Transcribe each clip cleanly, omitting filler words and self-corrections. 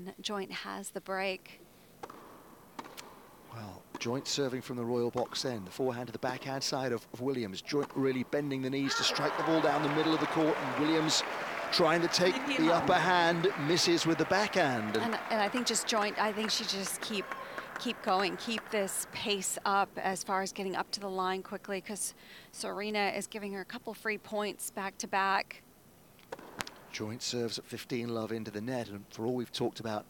and Joint has the break. Well, Joint serving from the royal box end, the forehand to the backhand side of Williams. Joint really bending the knees to strike the ball down the middle of the court, and Williams trying to take the upper hand, misses with the backhand. And I think just Joint, I think she just keep going, keep this pace up as far as getting up to the line quickly, because Serena is giving her a couple free points back to back. Joint serves at 15 love into the net, and for all we've talked about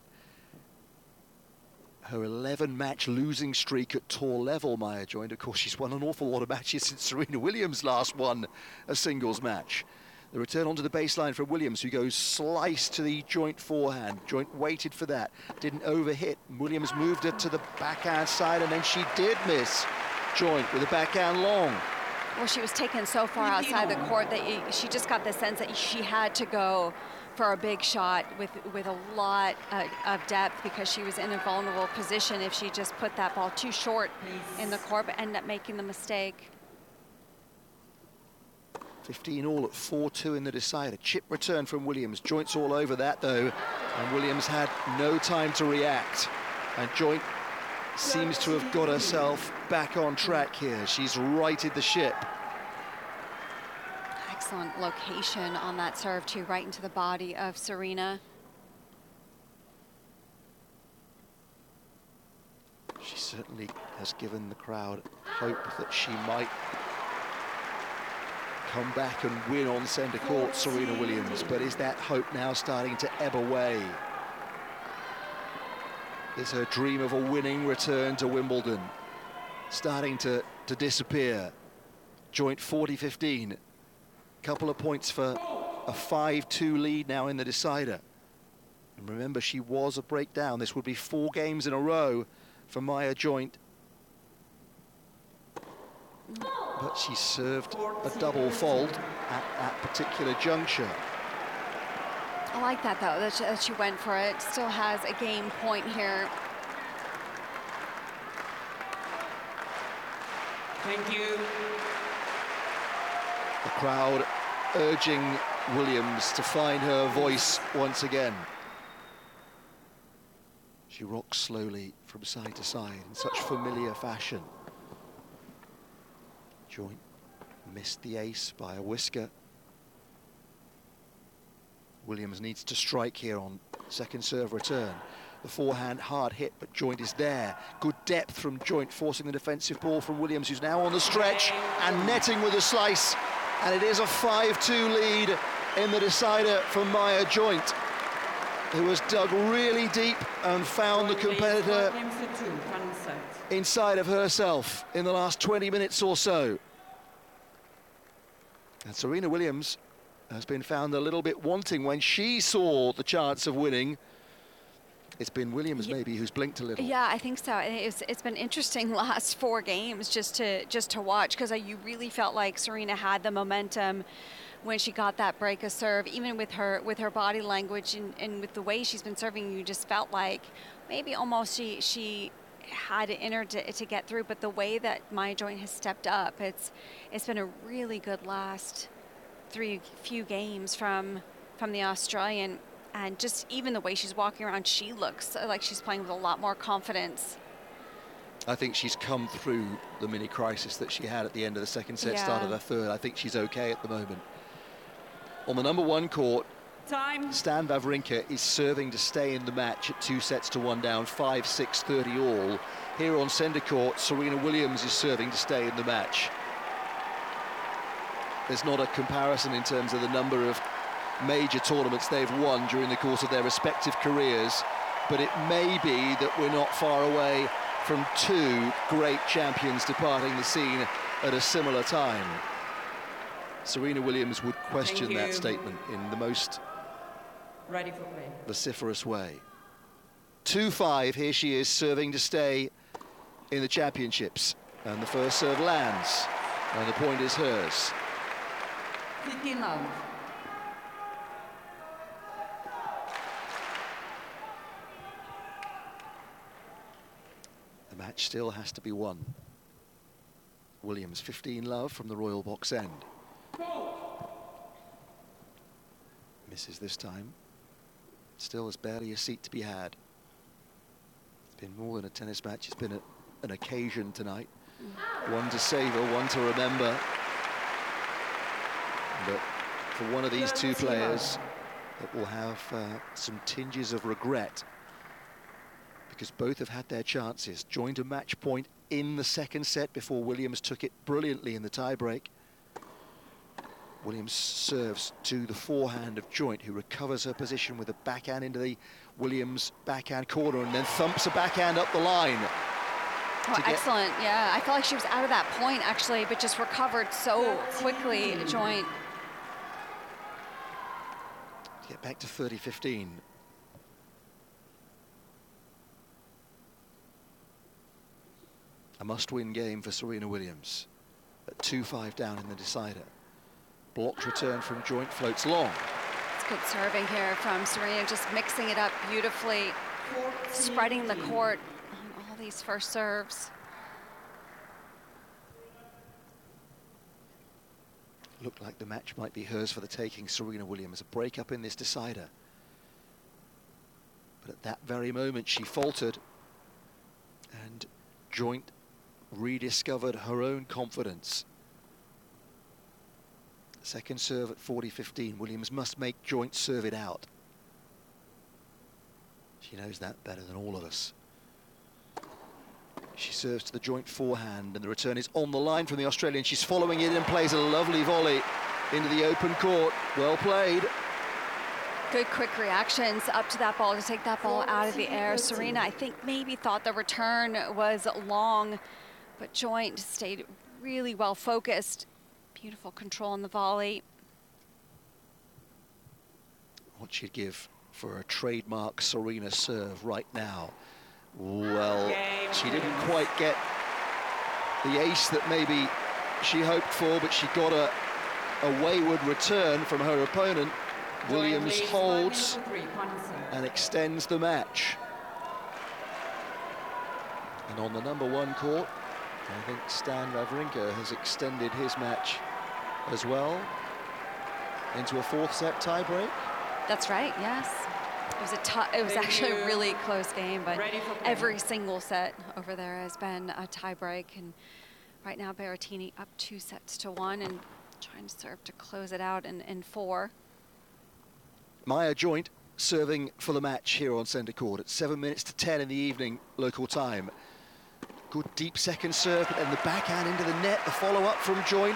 her 11-match losing streak at tour level, Maya Joint, of course she's won an awful lot of matches since Serena Williams last won a singles match. The return onto the baseline for Williams, who goes slice to the Joint forehand. Joint waited for that, didn't overhit. Williams moved her to the backhand side, and then she did miss. Joint with a backhand long. Well, she was taken so far outside the court that she just got the sense that she had to go for a big shot with a lot of depth, because she was in a vulnerable position if she just put that ball too short in the court, but ended up making the mistake. 15 all at 4-2 in the decider. Chip return from Williams. Joint's all over that though, and Williams had no time to react. And Joint seems to have got herself back on track here. She's righted the ship. Excellent location on that serve too, right into the body of Serena. She certainly has given the crowd hope that she might come back and win on centre court, Serena Williams, but is that hope now starting to ebb away? Is her dream of a winning return to Wimbledon starting to disappear? Joint 40-15, couple of points for a 5-2 lead now in the decider. And remember, she was a breakdown. This would be 4 games in a row for Maya Joint. But she served a double fault at that particular juncture. I like that though, that she went for it. Still has a game point here. Thank you. The crowd urging Williams to find her voice once again. She rocks slowly from side to side in such familiar fashion. Joint missed the ace by a whisker. Williams needs to strike here on second serve return. The forehand hard hit, but Joint is there. Good depth from Joint, forcing the defensive ball from Williams, who's now on the stretch and netting with a slice. And it is a 5-2 lead in the decider for Maya Joint, who has dug really deep and found the competitor inside of herself in the last 20 minutes or so. And Serena Williams has been found a little bit wanting when she saw the chance of winning. It's been Williams maybe who's blinked a little. Yeah, I think so. It's been interesting last 4 games just to watch, because you really felt like Serena had the momentum when she got that break of serve, even with her body language and with the way she's been serving. You just felt like maybe almost she had it in her to get through, but the way that Maya Joint has stepped up, it's been a really good last few games from the Australian. And just even the way she's walking around, she looks like she's playing with a lot more confidence. I think she's come through the mini crisis that she had at the end of the second set, start of the third. I think she's okay at the moment. On the number 1 court, Stan Wawrinka is serving to stay in the match at 2-1 down, 5-6, 30 all. Here on centre court, Serena Williams is serving to stay in the match. There's not a comparison in terms of the number of major tournaments they've won during the course of their respective careers, but it may be that we're not far away from 2 great champions departing the scene at a similar time. Serena Williams would question that statement in the most vociferous way. 2-5, here she is serving to stay in the championships, and the first serve lands, and the point is hers. 15 love. The match still has to be won. Williams 15 love from the royal box end. Misses this time. Still, there's barely a seat to be had. It's been more than a tennis match. It's been an occasion tonight. One to savor, one to remember. But for one of these two players, it will have some tinges of regret, because both have had their chances. Joined a match point in the second set before Williams took it brilliantly in the tiebreak. Williams serves to the forehand of Joint, who recovers her position with a backhand into the Williams backhand corner and then thumps a backhand up the line. Oh, excellent. Yeah, I felt like she was out of that point, actually, but just recovered so quickly, Joint. To get back to 30-15. A must-win game for Serena Williams. At 2-5 down in the decider. Blocked return from Joint, floats long. It's good serving here from Serena, just mixing it up beautifully, spreading the court on all these first serves. Looked like the match might be hers for the taking. Serena Williams, a break-up in this decider. But at that very moment, she faltered, and Joint rediscovered her own confidence. Second serve at 40-15. Williams must make Joint serve it out. She knows that better than all of us. She serves to the Joint forehand, and the return is on the line from the Australian. She's following it and plays a lovely volley into the open court. Well played. Good quick reactions up to that ball to take that ball out of the air. Serena, I think, maybe thought the return was long, but Joint stayed really well focused. Beautiful control on the volley. What she'd give for a trademark Serena serve right now. Well, she didn't quite get the ace that maybe she hoped for, but she got a wayward return from her opponent. Williams holds and extends the match. And on the number one court, I think Stan Wawrinka has extended his match as well into a fourth set tiebreak. That's right, yes. It was actually a really close game, but every single set over there has been a tiebreak. And right now, Berrettini up 2-1 and trying to serve to close it out in 4. Maya Joint serving for the match here on centre court at 7 minutes to 10 in the evening local time. Good deep second serve, but then the backhand into the net, the follow-up from Joint.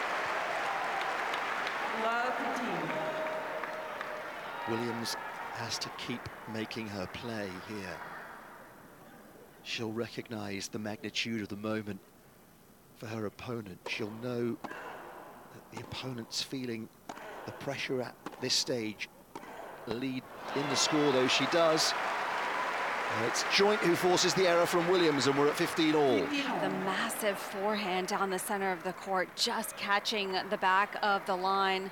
Williams has to keep making her play here. She'll recognise the magnitude of the moment for her opponent. She'll know that the opponent's feeling the pressure at this stage. Lead in the score, though she does. It's Joint who forces the error from Williams, and we're at 15 all. The massive forehand down the center of the court, just catching the back of the line.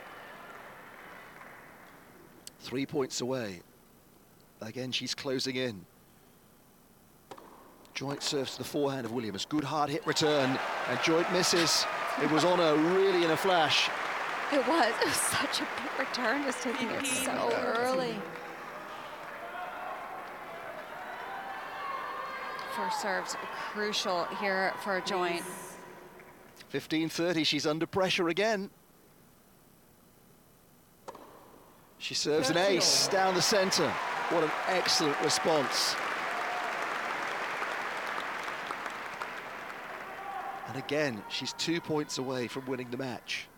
3 points away. Again, she's closing in. Joint serves to the forehand of Williams. Good hard hit return, and Joint misses. It was on her really in a flash. It was such a big return, just taking it so early. First serve's crucial here for Joint. 15-30, she's under pressure again. She serves an ace down the center. What an excellent response. And again, she's 2 points away from winning the match.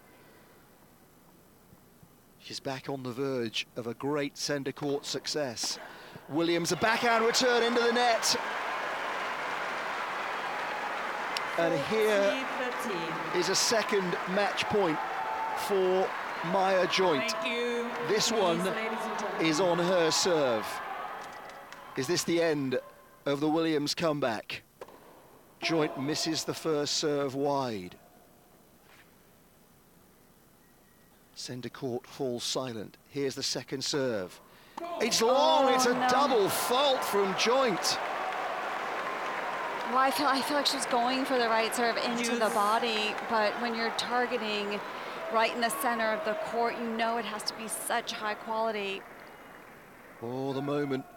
She's back on the verge of a great centre court success. Williams, a backhand return into the net. And here is a second match point for Maya Joint. This one is on her serve. Is this the end of the Williams comeback? Joint misses the first serve wide. Centre court falls silent. Here's the second serve. It's long, it's a double fault from Joint. Well, I feel like she's going for the right serve into the body, but when you're targeting right in the center of the court, you know it has to be such high quality. Oh, the moment